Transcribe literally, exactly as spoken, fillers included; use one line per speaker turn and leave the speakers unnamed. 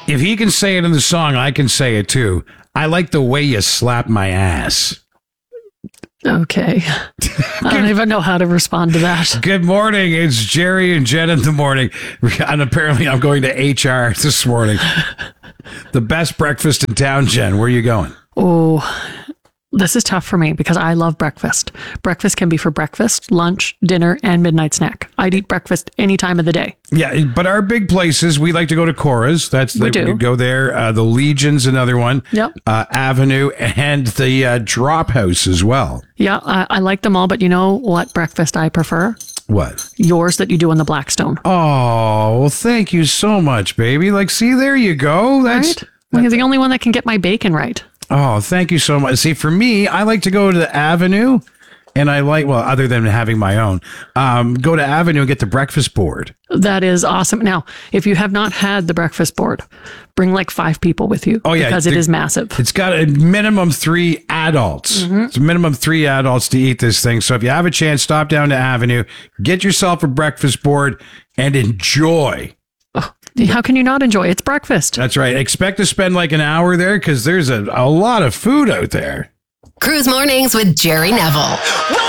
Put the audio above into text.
If he can say it in the song, I can say it too. I like the way you slap my ass.
Okay. I don't even know how to respond to that.
Good morning. It's Jerry and Jen in the morning. And apparently I'm going to H R this morning. The best breakfast in town, Jen. Where are you going?
Oh, this is tough for me because I love breakfast. Breakfast can be for breakfast, lunch, dinner, and midnight snack. I'd eat breakfast any time of the day.
Yeah, but our big places, we like to go to Cora's. That's the,
We do.
we go there. Uh, the Legion's another one.
Yep.
Uh, Avenue and the uh, Drop House as well.
Yeah, I, I like them all, but you know what breakfast I prefer?
What?
Yours that you do on the Blackstone.
Oh, well, thank you so much, baby. Like, see, there you go. That's
Right? Like, you're the only one that can get my bacon right.
Oh, thank you so much. See, for me, I like to go to the Avenue, and I like, well, other than having my own, um, go to Avenue and get the breakfast board.
That is awesome. Now, if you have not had the breakfast board, bring like five people with you.
Oh, yeah.
Because it
The-
is massive.
It's got a minimum three adults.
Mm-hmm.
It's a minimum three adults to eat this thing. So if you have a chance, stop down to Avenue, get yourself a breakfast board, and enjoy.
How can you not enjoy it? It's breakfast.
That's right. Expect to spend like an hour there because there's a, a lot of food out there.
Cruise Mornings with Jerry Neville.